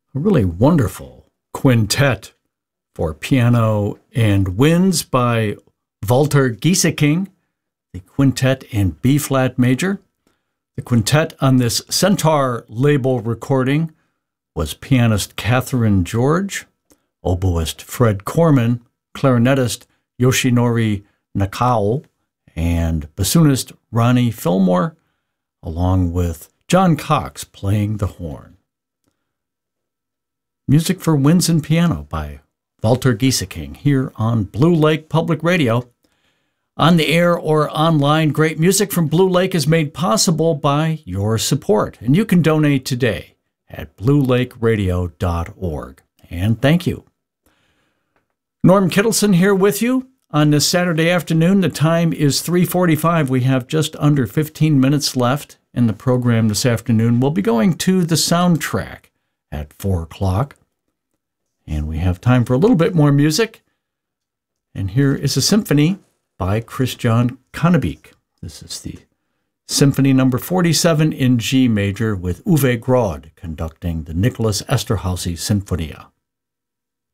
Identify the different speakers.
Speaker 1: a really wonderful quintet for piano and winds by Walter Gieseking, the quintet in B-flat major. The quintet on this Centaur label recording was pianist Catherine George, oboist Fred Corman, clarinetist Yoshinori Nakao, and bassoonist Ronnie Fillmore, along with John Cox playing the horn. Music for Winds and Piano by Walter Gieseking here on Blue Lake Public Radio. On the air or online, great music from Blue Lake is made possible by your support, and you can donate today at bluelakeradio.org. And thank you. Norm Kittleson here with you on this Saturday afternoon. The time is 3:45. We have just under 15 minutes left in the program this afternoon. We'll be going to the soundtrack at 4 o'clock. And we have time for a little bit more music. And here is a symphony by Christian Connebeke. This is the Symphony number 47 in G major with Uwe Grod conducting the Nicholas Esterhazy Sinfonia.